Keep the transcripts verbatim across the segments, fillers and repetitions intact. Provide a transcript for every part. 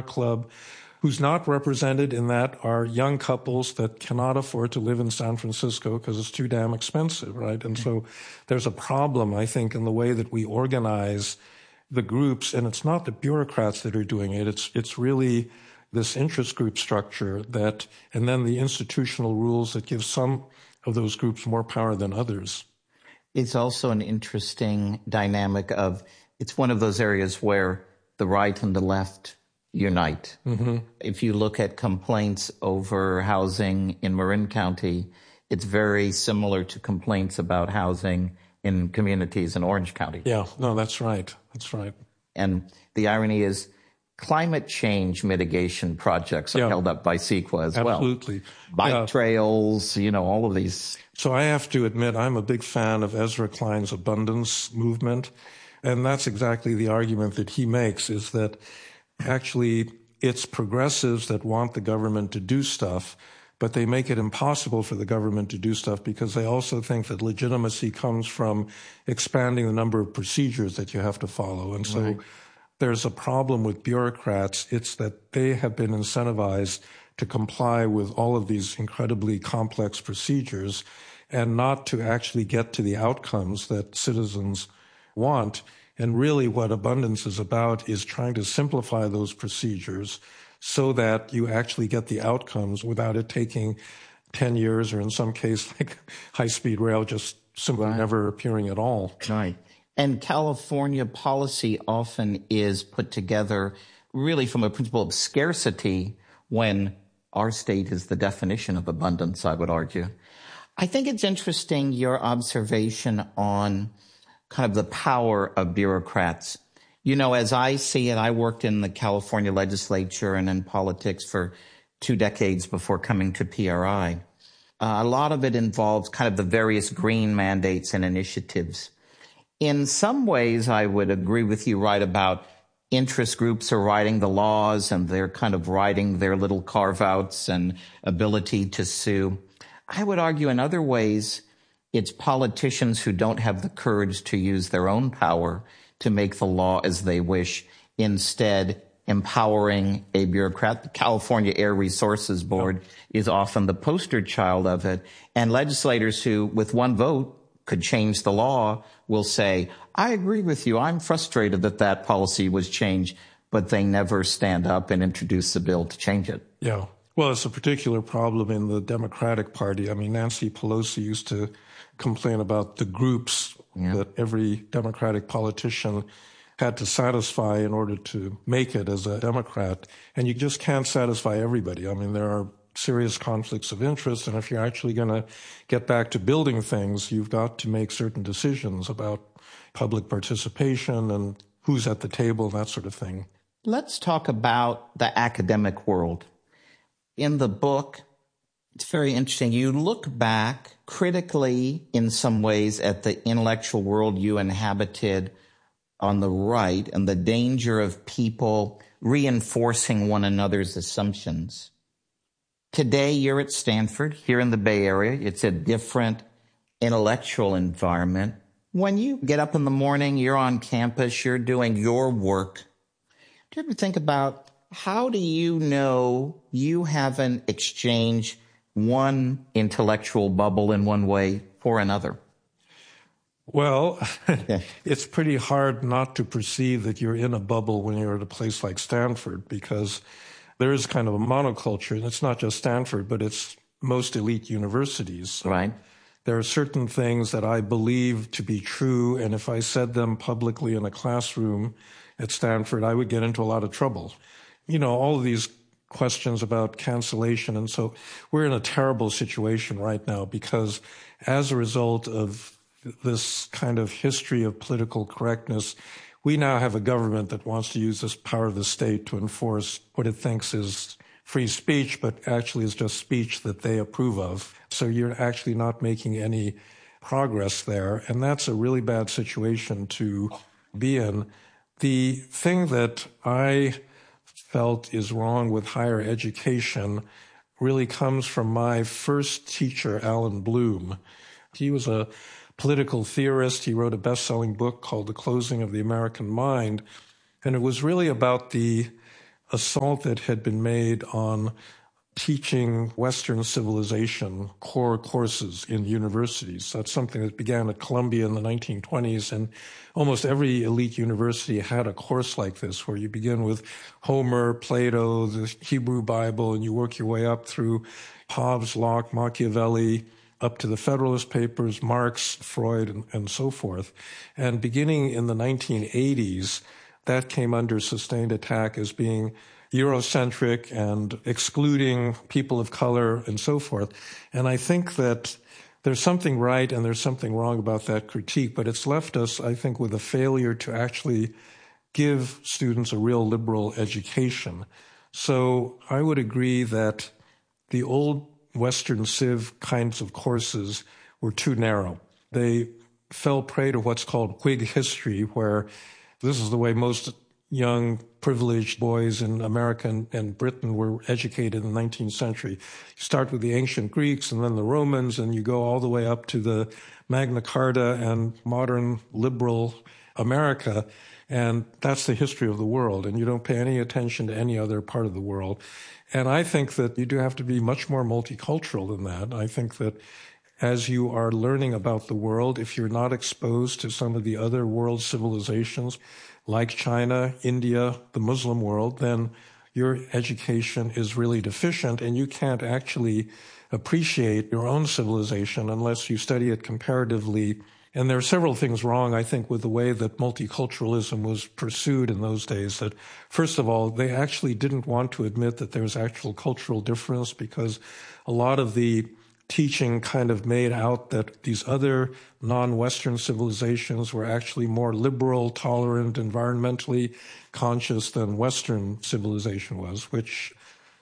Sierra Club. Who's not represented in that are young couples that cannot afford to live in San Francisco because it's too damn expensive, right? And so there's a problem, I think, in the way that we organize the groups, and it's not the bureaucrats that are doing it. It's it's really this interest group structure that, and then the institutional rules that give some of those groups more power than others. It's also an interesting dynamic of, it's one of those areas where the right and the left unite. Mm-hmm. If you look at complaints over housing in Marin County, it's very similar to complaints about housing in communities in Orange County. Yeah, no, that's right. That's right. And the irony is climate change mitigation projects are yeah. held up by CEQA as Absolutely. well. Absolutely. Bike yeah. trails, you know, all of these. So I have to admit, I'm a big fan of Ezra Klein's abundance movement. And that's exactly the argument that he makes, is that actually, it's progressives that want the government to do stuff, but they make it impossible for the government to do stuff because they also think that legitimacy comes from expanding the number of procedures that you have to follow. And so right. there's a problem with bureaucrats. It's that they have been incentivized to comply with all of these incredibly complex procedures and not to actually get to the outcomes that citizens want. And really what abundance is about is trying to simplify those procedures so that you actually get the outcomes without it taking ten years, or in some case, like high-speed rail, just simply right. never appearing at all. Right. And California policy often is put together really from a principle of scarcity when our state is the definition of abundance, I would argue. I think it's interesting, your observation on kind of the power of bureaucrats. You know, as I see it, I worked in the California legislature and in politics for two decades before coming to P R I. Uh, a lot of it involves kind of the various green mandates and initiatives. In some ways, I would agree with you, right, about interest groups are writing the laws and they're kind of writing their little carve-outs and ability to sue. I would argue in other ways, it's politicians who don't have the courage to use their own power to make the law as they wish, instead empowering a bureaucrat. The California Air Resources Board yep. is often the poster child of it. And legislators who, with one vote, could change the law will say, I agree with you. I'm frustrated that that policy was changed, but they never stand up and introduce a bill to change it. Yeah. Well, it's a particular problem in the Democratic Party. I mean, Nancy Pelosi used to complain about the groups yeah. that every Democratic politician had to satisfy in order to make it as a Democrat. And you just can't satisfy everybody. I mean, there are serious conflicts of interest. And if you're actually going to get back to building things, you've got to make certain decisions about public participation and who's at the table, that sort of thing. Let's talk about the academic world. In the book, it's very interesting. You look back critically in some ways at the intellectual world you inhabited on the right and the danger of people reinforcing one another's assumptions. Today, you're at Stanford, here in the Bay Area. It's a different intellectual environment. When you get up in the morning, you're on campus, you're doing your work. Do you ever think about how do you know you haven't exchanged one intellectual bubble in one way for another? Well, it's pretty hard not to perceive that you're in a bubble when you're at a place like Stanford, because there is kind of a monoculture, and it's not just Stanford, but it's most elite universities. Right. There are certain things that I believe to be true, and if I said them publicly in a classroom at Stanford, I would get into a lot of trouble. You know, all of these questions about cancellation, and so we're in a terrible situation right now because as a result of this kind of history of political correctness, we now have a government that wants to use this power of the state to enforce what it thinks is free speech, but actually is just speech that they approve of. So you're actually not making any progress there, and that's a really bad situation to be in. The thing that I felt is wrong with higher education really comes from my first teacher, Alan Bloom. He was a political theorist. He wrote a best-selling book called The Closing of the American Mind, and it was really about the assault that had been made on teaching Western civilization core courses in universities. That's something that began at Columbia in the nineteen twenties, and almost every elite university had a course like this where you begin with Homer, Plato, the Hebrew Bible, and you work your way up through Hobbes, Locke, Machiavelli, up to the Federalist Papers, Marx, Freud, and, and so forth. And beginning in the nineteen eighties, that came under sustained attack as being Eurocentric and excluding people of color and so forth. And I think that there's something right and there's something wrong about that critique, but it's left us, I think, with a failure to actually give students a real liberal education. So I would agree that the old Western Civ kinds of courses were too narrow. They fell prey to what's called Whig history, where this is the way most young, privileged boys in America and, and Britain were educated in the nineteenth century. You start with the ancient Greeks and then the Romans, and you go all the way up to the Magna Carta and modern liberal America, and that's the history of the world, and you don't pay any attention to any other part of the world. And I think that you do have to be much more multicultural than that. I think that as you are learning about the world, if you're not exposed to some of the other world civilizations, like China, India, the Muslim world, then your education is really deficient and you can't actually appreciate your own civilization unless you study it comparatively. And there are several things wrong, I think, with the way that multiculturalism was pursued in those days. That, first of all, they actually didn't want to admit that there was actual cultural difference, because a lot of the teaching kind of made out that these other non-Western civilizations were actually more liberal, tolerant, environmentally conscious than Western civilization was, which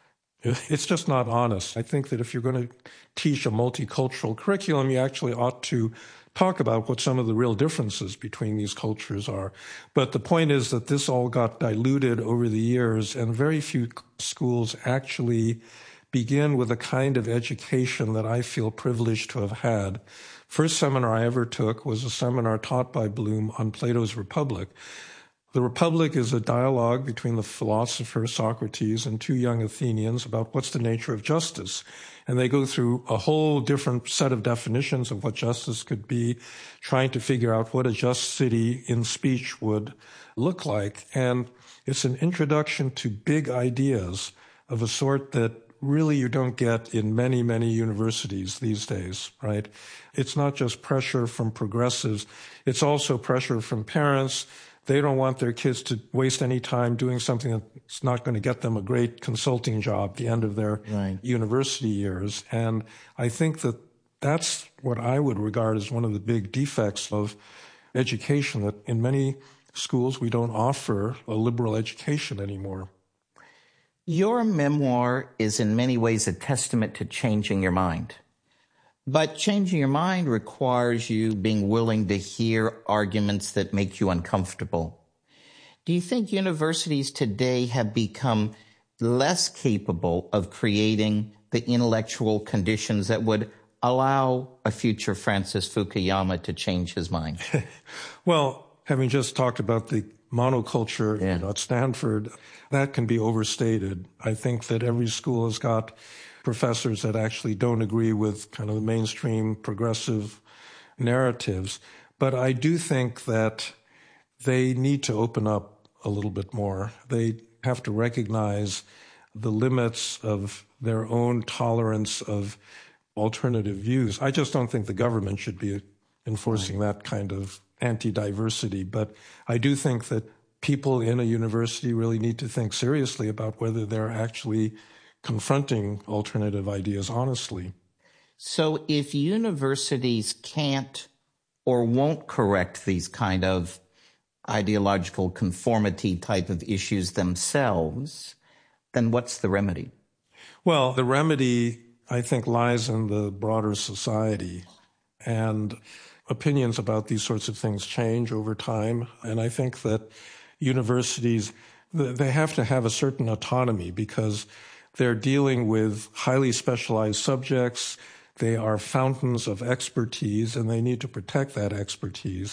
it's just not honest. I think that if you're going to teach a multicultural curriculum, you actually ought to talk about what some of the real differences between these cultures are. But the point is that this all got diluted over the years, and very few schools actually begin with a kind of education that I feel privileged to have had. First seminar I ever took was a seminar taught by Bloom on Plato's Republic. The Republic is a dialogue between the philosopher Socrates and two young Athenians about what's the nature of justice. And they go through a whole different set of definitions of what justice could be, trying to figure out what a just city in speech would look like. And it's an introduction to big ideas of a sort that really you don't get in many, many universities these days, right? It's not just pressure from progressives. It's also pressure from parents. They don't want their kids to waste any time doing something that's not going to get them a great consulting job at the end of their right. university years. And I think that that's what I would regard as one of the big defects of education, that in many schools we don't offer a liberal education anymore. Your memoir is in many ways a testament to changing your mind. But changing your mind requires you being willing to hear arguments that make you uncomfortable. Do you think universities today have become less capable of creating the intellectual conditions that would allow a future Francis Fukuyama to change his mind? Well, having just talked about the monoculture yeah. you know, at Stanford, that can be overstated. I think that every school has got professors that actually don't agree with kind of the mainstream progressive narratives. But I do think that they need to open up a little bit more. They have to recognize the limits of their own tolerance of alternative views. I just don't think the government should be enforcing that kind of anti-diversity. But I do think that people in a university really need to think seriously about whether they're actually confronting alternative ideas honestly. So if universities can't or won't correct these kind of ideological conformity type of issues themselves, then what's the remedy? Well, the remedy, I think, lies in the broader society. And opinions about these sorts of things change over time. And I think that universities, they have to have a certain autonomy because they're dealing with highly specialized subjects. They are fountains of expertise, and they need to protect that expertise.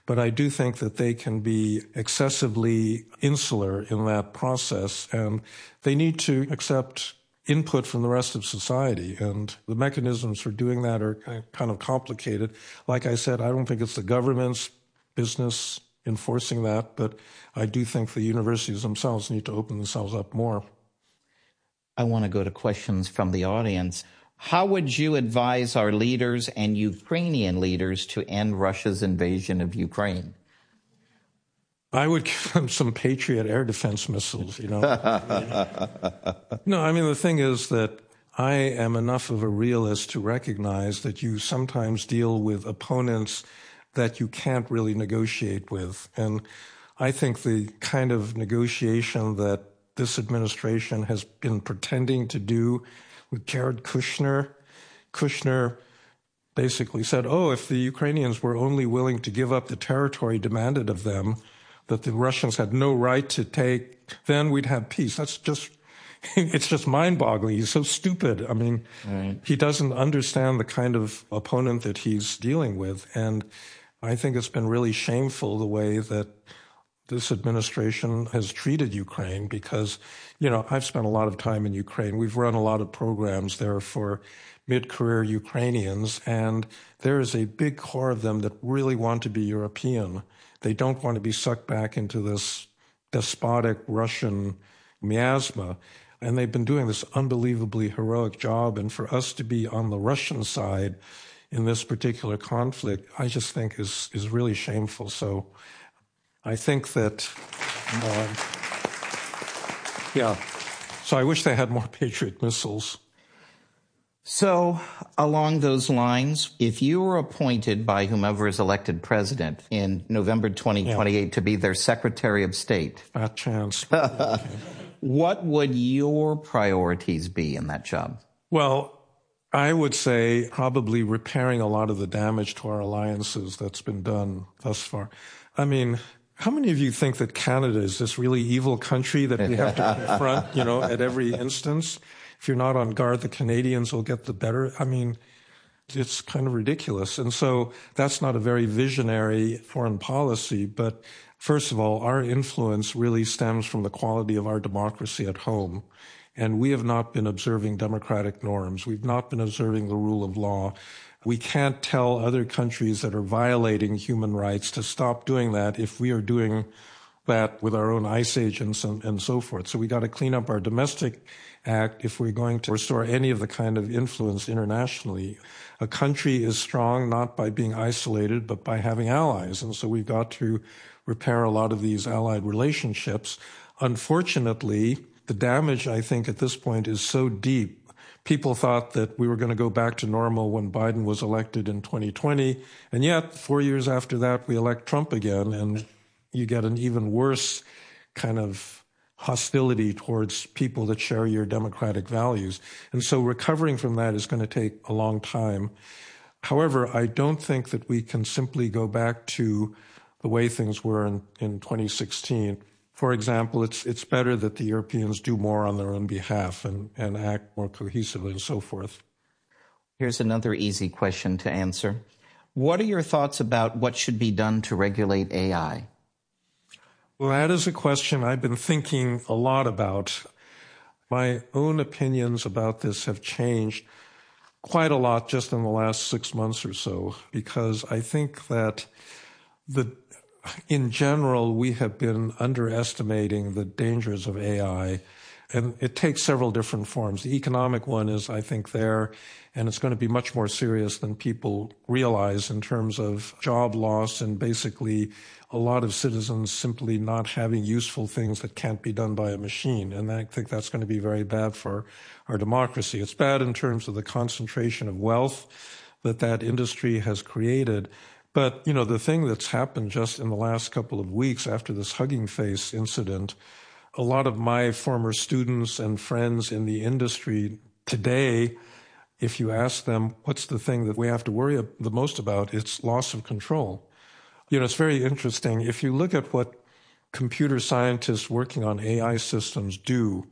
But I do think that they can be excessively insular in that process, and they need to accept input from the rest of society. And the mechanisms for doing that are kind of complicated. Like I said, I don't think it's the government's business enforcing that, but I do think the universities themselves need to open themselves up more. I want to go to questions from the audience. How would you advise our leaders and Ukrainian leaders to end Russia's invasion of Ukraine? I would give them some Patriot air defense missiles, you know. No, I mean, the thing is that I am enough of a realist to recognize that you sometimes deal with opponents that you can't really negotiate with. And I think the kind of negotiation that this administration has been pretending to do with Jared Kushner, Kushner basically said, oh, if the Ukrainians were only willing to give up the territory demanded of them, that the Russians had no right to take, then we'd have peace. That's just, it's just mind-boggling. He's so stupid. I mean, right. He doesn't understand the kind of opponent that he's dealing with. And I think it's been really shameful the way that this administration has treated Ukraine because, you know, I've spent a lot of time in Ukraine. We've run a lot of programs there for mid-career Ukrainians, and there is a big core of them that really want to be European. They don't want to be sucked back into this despotic Russian miasma. And they've been doing this unbelievably heroic job. And for us to be on the Russian side in this particular conflict, I just think is, is really shameful. So I think that, uh, yeah. So I wish they had more Patriot missiles. So along those lines, if you were appointed by whomever is elected president in November twenty twenty-eight yeah. to be their Secretary of State, fat chance. What would your priorities be in that job? Well, I would say probably repairing a lot of the damage to our alliances that's been done thus far. I mean, how many of you think that Canada is this really evil country that we have to confront, you know, at every instance? If you're not on guard, the Canadians will get the better. I mean, it's kind of ridiculous. And so that's not a very visionary foreign policy. But first of all, our influence really stems from the quality of our democracy at home. And we have not been observing democratic norms. We've not been observing the rule of law. We can't tell other countries that are violating human rights to stop doing that if we are doing that with our own ICE agents and, and so forth. So we got to clean up our domestic act if we're going to restore any of the kind of influence internationally. A country is strong not by being isolated, but by having allies. And so we've got to repair a lot of these allied relationships. Unfortunately, the damage, I think, at this point is so deep. People thought that we were going to go back to normal when Biden was elected in twenty twenty. And yet, four years after that, we elect Trump again, and you get an even worse kind of hostility towards people that share your democratic values. And so recovering from that is going to take a long time. However, I don't think that we can simply go back to the way things were in, in twenty sixteen. For example, it's it's better that the Europeans do more on their own behalf and, and act more cohesively and so forth. Here's another easy question to answer. What are your thoughts about what should be done to regulate A I? Well, that is a question I've been thinking a lot about. My own opinions about this have changed quite a lot just in the last six months or so, because I think that the, in general, we have been underestimating the dangers of A I. And it takes several different forms. The economic one is, I think, there, and it's going to be much more serious than people realize in terms of job loss and basically a lot of citizens simply not having useful things that can't be done by a machine. And I think that's going to be very bad for our democracy. It's bad in terms of the concentration of wealth that that industry has created. But, you know, the thing that's happened just in the last couple of weeks after this Hugging Face incident, a lot of my former students and friends in the industry today, if you ask them what's the thing that we have to worry the most about, it's loss of control. You know, it's very interesting. If you look at what computer scientists working on A I systems do,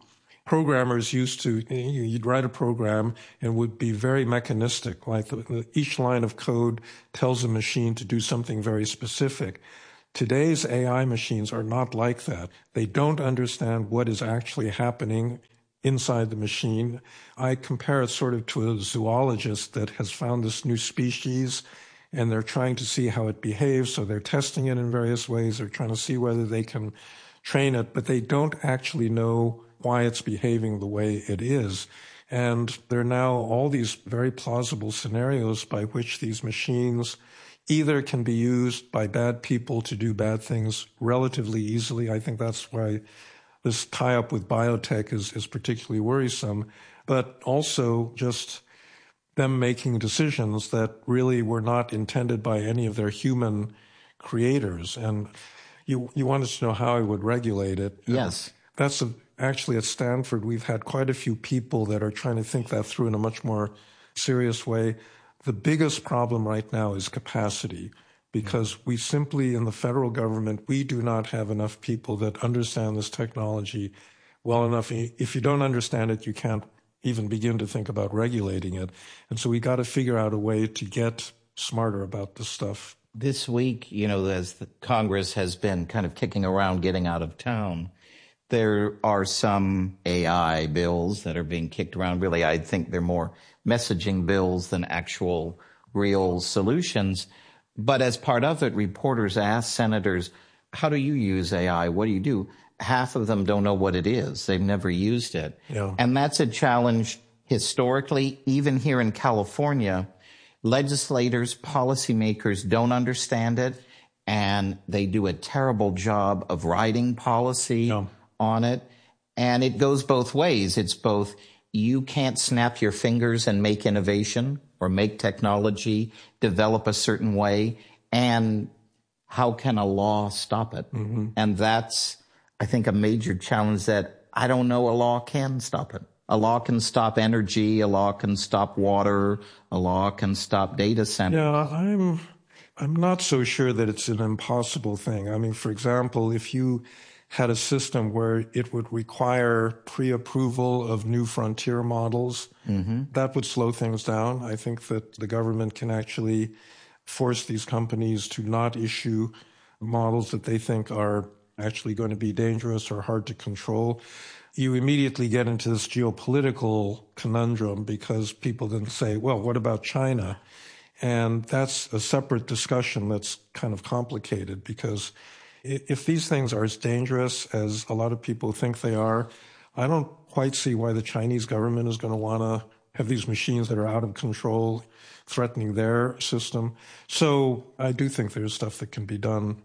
programmers used to, you'd write a program and would be very mechanistic, like the, the, each line of code tells a machine to do something very specific. Today's A I machines are not like that. They don't understand what is actually happening inside the machine. I compare it sort of to a zoologist that has found this new species and they're trying to see how it behaves. So they're testing it in various ways. They're trying to see whether they can train it, but they don't actually know why it's behaving the way it is. And there are now all these very plausible scenarios by which these machines either can be used by bad people to do bad things relatively easily. I think that's why this tie-up with biotech is, is particularly worrisome, but also just them making decisions that really were not intended by any of their human creators. And you you wanted to know how I would regulate it. Yes. That's a, actually at Stanford, we've had quite a few people that are trying to think that through in a much more serious way. The biggest problem right now is capacity, because we simply, in the federal government, we do not have enough people that understand this technology well enough. If you don't understand it, you can't even begin to think about regulating it. And so we got to figure out a way to get smarter about this stuff. This week, you know, as the Congress has been kind of kicking around getting out of town, there are some A I bills that are being kicked around. Really, I think they're more messaging bills than actual real solutions. But as part of it, reporters ask senators, how do you use A I? What do you do? Half of them don't know what it is. They've never used it. Yeah. And that's a challenge historically. Even here in California, legislators, policymakers don't understand it, and they do a terrible job of writing policy Yeah. on it. And it goes both ways. It's both you can't snap your fingers and make innovation or make technology develop a certain way, and how can a law stop it? Mm-hmm. And that's, I think, a major challenge that I don't know a law can stop it. A law can stop energy, a law can stop water, a law can stop data centers. Yeah, I'm I'm not so sure that it's an impossible thing. I mean, for example, if you had a system where it would require pre-approval of new frontier models, mm-hmm. that would slow things down. I think that the government can actually force these companies to not issue models that they think are actually going to be dangerous or hard to control. You immediately get into this geopolitical conundrum because people then say, well, what about China? And that's a separate discussion that's kind of complicated, because if these things are as dangerous as a lot of people think they are, I don't quite see why the Chinese government is going to want to have these machines that are out of control threatening their system. So I do think there's stuff that can be done.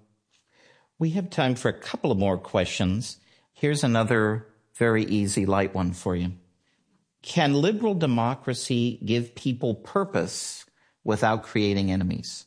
We have time for a couple of more questions. Here's another very easy, light one for you. Can liberal democracy give people purpose without creating enemies?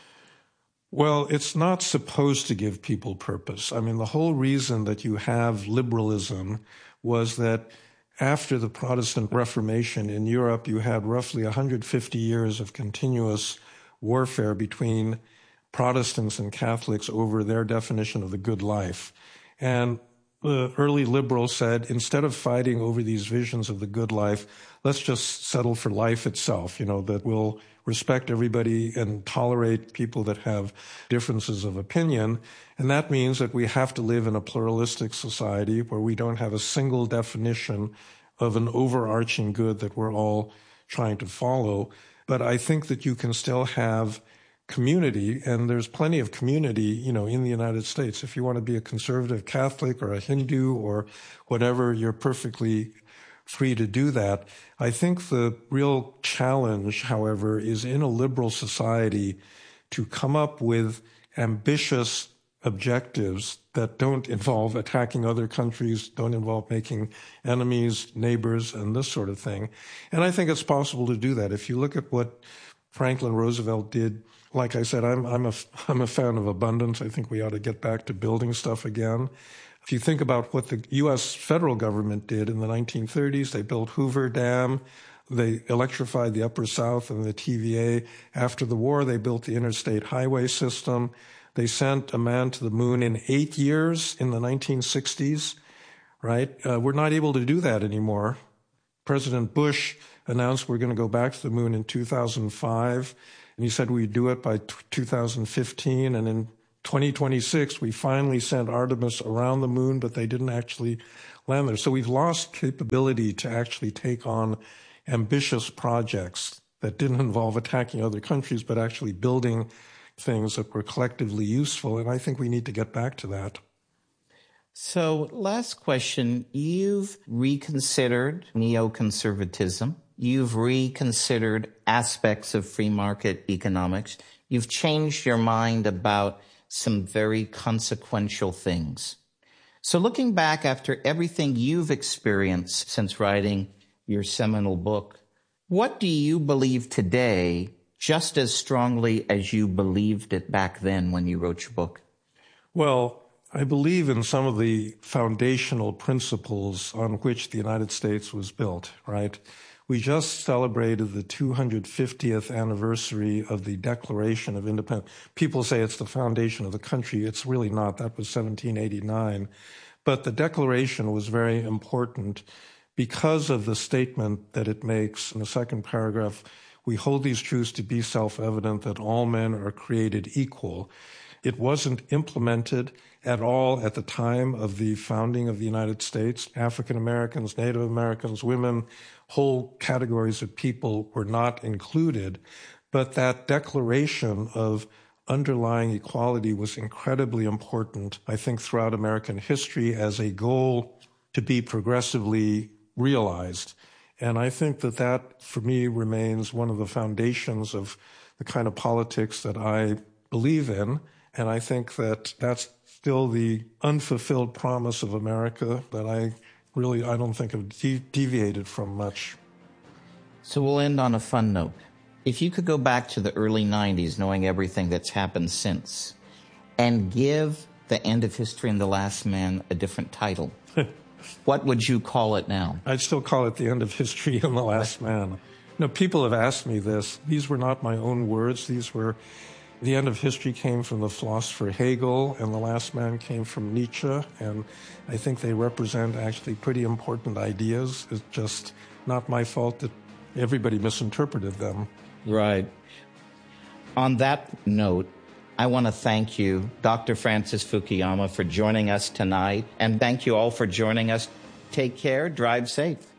Well, it's not supposed to give people purpose. I mean, the whole reason that you have liberalism was that after the Protestant Reformation in Europe, you had roughly one hundred fifty years of continuous warfare between Protestants and Catholics over their definition of the good life. And the early liberals said, instead of fighting over these visions of the good life, let's just settle for life itself, you know, that we'll respect everybody and tolerate people that have differences of opinion. And that means that we have to live in a pluralistic society where we don't have a single definition of an overarching good that we're all trying to follow. But I think that you can still have community, and there's plenty of community, you know, in the United States. If you want to be a conservative Catholic or a Hindu or whatever, you're perfectly free to do that. I think the real challenge, however, is in a liberal society to come up with ambitious objectives that don't involve attacking other countries, don't involve making enemies, neighbors, and this sort of thing. And I think it's possible to do that. If you look at what Franklin Roosevelt did, like I said, I'm, I'm a, I'm a fan of abundance. I think we ought to get back to building stuff again. If you think about what the U S federal government did in the nineteen thirties, they built Hoover Dam, they electrified the Upper South and the T V A. After the war, they built the interstate highway system. They sent a man to the moon in eight years in the nineteen sixties. right? Uh, we're not able to do that anymore. President Bush announced we're going to go back to the moon in two thousand five, and he said we'd do it by t- two thousand fifteen, and in twenty twenty-six, we finally sent Artemis around the moon, but they didn't actually land there. So we've lost capability to actually take on ambitious projects that didn't involve attacking other countries, but actually building things that were collectively useful. And I think we need to get back to that. So last question, you've reconsidered neoconservatism. You've reconsidered aspects of free market economics. You've changed your mind about some very consequential things. So looking back after everything you've experienced since writing your seminal book, what do you believe today just as strongly as you believed it back then when you wrote your book? Well, I believe in some of the foundational principles on which the United States was built, right? We just celebrated the two hundred fiftieth anniversary of the Declaration of Independence. People say it's the foundation of the country. It's really not. That was seventeen eighty-nine. But the Declaration was very important because of the statement that it makes in the second paragraph. We hold these truths to be self-evident that all men are created equal. It wasn't implemented at all at the time of the founding of the United States. African Americans, Native Americans, women, whole categories of people were not included. But that declaration of underlying equality was incredibly important, I think, throughout American history as a goal to be progressively realized. And I think that that, for me, remains one of the foundations of the kind of politics that I believe in. And I think that that's still the unfulfilled promise of America that I really, I don't think have de- deviated from much. So we'll end on a fun note. If you could go back to the early nineties, knowing everything that's happened since, and give The End of History and The Last Man a different title, what would you call it now? I'd still call it The End of History and The Last Man. You know, people have asked me this. These were not my own words. These were, The End of History came from the philosopher Hegel, and The Last Man came from Nietzsche. And I think they represent actually pretty important ideas. It's just not my fault that everybody misinterpreted them. Right. On that note, I want to thank you, Doctor Francis Fukuyama, for joining us tonight. And thank you all for joining us. Take care. Drive safe.